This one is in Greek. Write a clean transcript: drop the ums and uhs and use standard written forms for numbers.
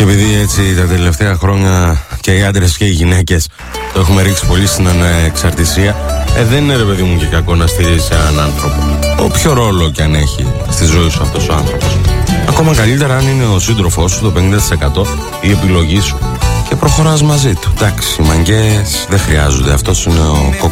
επειδή έτσι τα τελευταία χρόνια και οι άντρες και οι γυναίκες το έχουμε ρίξει πολύ στην ανεξαρτησία, δεν είναι ρε παιδί μου και κακό να στηρίζεις έναν άνθρωπο, όποιο ρόλο και αν έχει στη ζωή σου αυτός ο άνθρωπος. Ακόμα καλύτερα αν είναι ο σύντροφός σου, το 50% η επιλογή σου, και προχωράς μαζί του. Εντάξει, οι μαγκές δεν χρειάζονται, αυτός είναι ο